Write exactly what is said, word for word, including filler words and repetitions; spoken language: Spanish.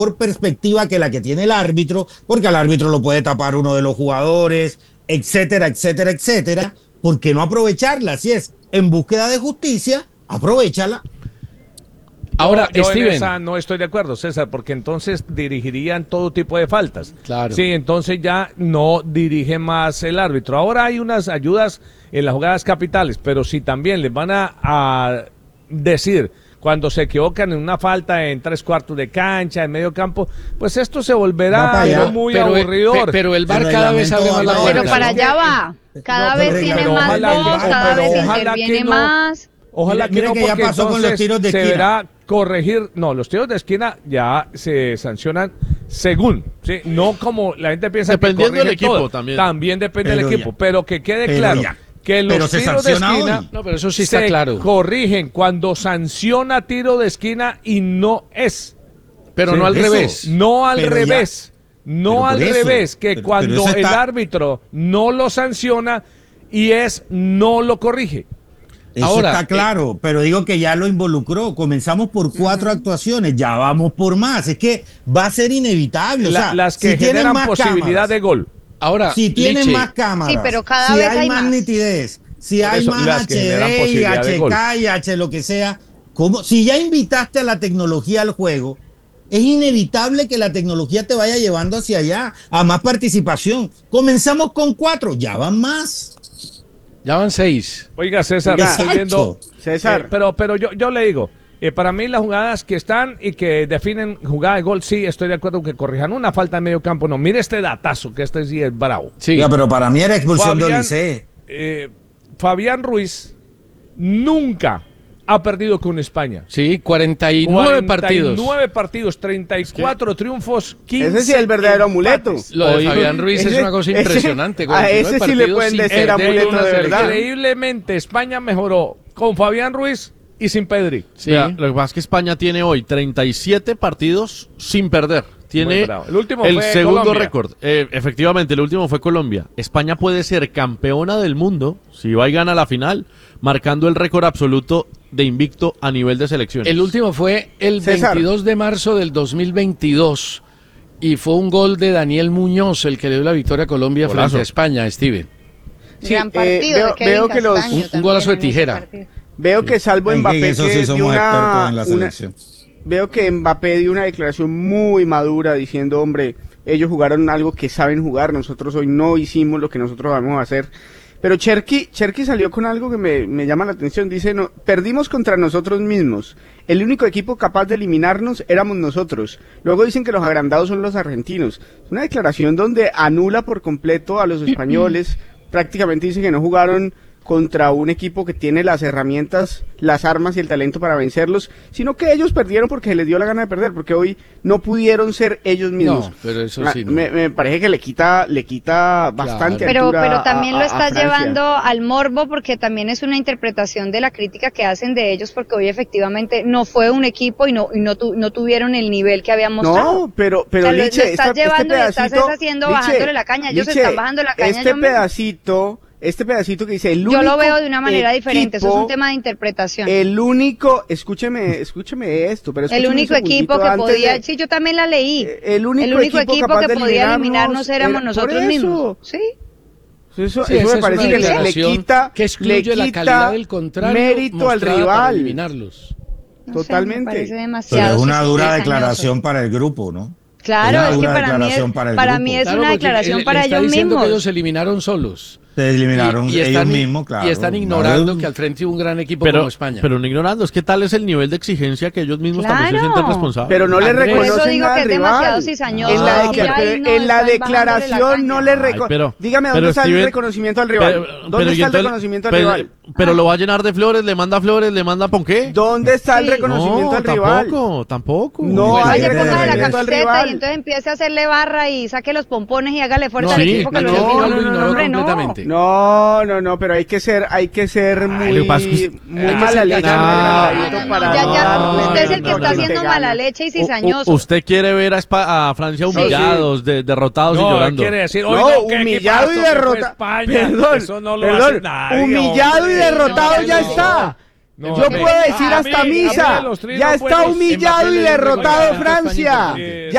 perspectiva que la que tiene el árbitro, porque al árbitro lo puede tapar uno de los jugadores, etcétera, etcétera, etcétera. ¿Por qué no aprovecharla? Si es en búsqueda de justicia, aprovéchala. Ahora, yo Steven. en esa no estoy de acuerdo, César, porque entonces dirigirían todo tipo de faltas. Claro. Sí, entonces ya no dirige más el árbitro. Ahora hay unas ayudas en las jugadas capitales, pero si también les van a, a decir cuando se equivocan en una falta en tres cuartos de cancha, en medio campo, pues esto se volverá pero, muy pero, aburridor. Pero, pero el V A R El cada vez abre más la reglamento puerta. Pero para allá va. Cada No, vez pero tiene pero más ojalá voz, que no, cada pero vez ojalá interviene que no. más. Ojalá Mira, que no, mira que ya porque pasó con los entonces tiros de se esquina. verá corregir. No, los tiros de esquina ya se sancionan según, ¿sí? No como la gente piensa Dependiendo que del corrigen equipo todo. también. También depende Pero del equipo, ya. pero que quede Pero claro ya. que los Pero se tiros de sanciona esquina hoy. No, pero eso sí está se claro. corrigen cuando sanciona tiro de esquina y no es. Pero Sí, no al eso. revés. No al Pero ya. revés. No Pero al por eso. revés, que Pero- cuando pero eso el está- árbitro no lo sanciona y es no lo corrige. Eso Ahora, está claro, pero digo que ya lo involucró. Comenzamos por cuatro uh-huh. actuaciones, ya vamos por más. Es que va a ser inevitable. O La, sea, las que si tienen generan más posibilidad cámaras, de gol. Ahora, si tienen Liche, más cámaras, Sí, pero cada si vez hay, hay más más. nitidez, si Por hay eso, más las que generan H D y posibilidad de gol. H K y H lo que sea, ¿cómo? Si ya invitaste a la tecnología al juego, es inevitable que la tecnología te vaya llevando hacia allá, a más participación. Comenzamos con cuatro, ya van más. ya van seis. Oiga, César, Oiga, estoy viendo. César. eh, pero pero yo, yo le digo, eh, para mí las jugadas que están y que definen jugada de gol, sí, estoy de acuerdo con que corrijan una falta en medio campo. No, mire este datazo, que este sí es bravo. Sí. Ya, pero para mí era expulsión de Fabián, Olise. eh, Fabián Ruiz nunca ha perdido con España. Sí, cuarenta y nueve partidos. nueve partidos, treinta y cuatro triunfos, quince Ese sí es el verdadero amuleto. empates. Lo de Hoy- Fabián Ruiz ese- es una cosa ese- impresionante. a cuarenta y nueve ese sí le partidos pueden sin decir perder amuleto una de selección. verdad. Increíblemente, España mejoró con Fabián Ruiz y sin Pedri. Sí. Vea, lo que pasa es que España tiene hoy treinta y siete partidos sin perder. Muy Tiene bravo. El último el fue segundo Colombia. récord. Eh, efectivamente, el último fue Colombia. España puede ser campeona del mundo si va y gana la final, marcando el récord absoluto de invicto a nivel de selecciones. El último fue el César. veintidós de marzo del dos mil veintidós y fue un gol de Daniel Muñoz el que le dio la victoria a Colombia Golazo. frente a España, Steven. Sí, Gran eh, partido veo- de Kevin veo que los- Castaño un- un también golazo de en ese tijera. partido. Veo que salvo En Mbappé que eso que sí dio somos una, expertos en la una- selección. veo que Mbappé dio una declaración muy madura diciendo, hombre, ellos jugaron algo que saben jugar, nosotros hoy no hicimos lo que nosotros vamos a hacer. Pero Cherky, Cherky salió con algo que me, me llama la atención, dice, no, perdimos contra nosotros mismos, el único equipo capaz de eliminarnos éramos nosotros, luego dicen que los agrandados son los argentinos. Es una declaración donde anula por completo a los españoles, prácticamente dice que no jugaron contra un equipo que tiene las herramientas, las armas y el talento para vencerlos, sino que ellos perdieron porque les dio la gana de perder, porque hoy no pudieron ser ellos mismos. No, pero eso Ma- sí no. me, me parece que le quita, le quita bastante Pero, altura pero a- también a- lo a está Francia. llevando al morbo porque también es una interpretación de la crítica que hacen de ellos porque hoy efectivamente no fue un equipo y no y no, tu- no tuvieron el nivel que habían mostrado. No, pero, pero O sea, lo- Liche, lo estás esta- llevando y este estás pedacito, haciendo Liche, bajándole la caña. Ellos Liche, están bajando la caña Este yo mismo. pedacito, este pedacito que dice el Yo único lo veo de una manera equipo, diferente, eso es un tema de interpretación. El único, escúcheme, escúcheme esto, pero El escúcheme un único equipo segundito que antes podía, de- sí, yo también la leí. Eh, el único el único equipo equipo, capaz que de podía eliminarnos eliminarnos éramos era- nosotros por eso. mismos. Sí. Eso, Sí, eso esa me es parece una que le, le declaración quita, que excluye le la quita calidad del contrario mérito al mostrada para rival. eliminarlos. No sé, Totalmente. me parece Pero demasiado es una dura cizañoso. declaración para el grupo, ¿no? Claro, Es una es que dura para mí es, declaración para el para grupo. mí es Claro, una porque declaración él- para le está ellos diciendo mismos. que ellos se eliminaron solos. Se eliminaron Y- y ellos están- mismos, claro. Y están No, ignorando es- que al frente hubo un gran equipo pero, como España. pero no ignorando, es que tal es el nivel de exigencia que ellos mismos también se Claro. sienten responsables. Pero no le Andrés, Por eso reconocen digo nada que al es demasiado rival. cizañoso. En la, Ah, de- decir, pero "Ay, no, en la están bajándole la declaración no caña". le reco- Ay, pero- Dígame pero dónde está el Steven- reconocimiento al rival. Pero- ¿Dónde pero y está el entonces- reconocimiento al pero- rival? Pero lo va a llenar de flores, le manda flores, le manda ponqué. ¿Dónde está el Sí. reconocimiento No, al rival? tampoco, tampoco. No Bueno, hay Vaya, de ponga la reconocimiento al camiseta rival. y entonces empiece a hacerle barra y saque los pompones y hágale fuerza No, al sí, equipo que no, lo no, eliminó. no, lo ignoró hombre, no. completamente. No, no, no, pero hay que ser, hay que ser muy, lo que pasa es que- muy hay que mala ser leche, gallardo. muy No, gallardito no, no, para ya, ya, dar usted es el que mérito está a quien haciendo te mala gana. leche y U- cizañoso. u- usted quiere ver a, Espa- a Francia humillados, de- derrotados y No, llorando. quiere decir, No, oiga, qué humillado y equipazo que fue derrotado. España. Perdón, Eso no lo perdón, hace nadie, humillado hombre. y derrotado No, ya no. está. No, Yo a mí- puedo decir a hasta mí- a mí misa. los tríos Ya no está podemos- humillado Mbappé y le dio derrotado regalo a España Francia. importante. Ya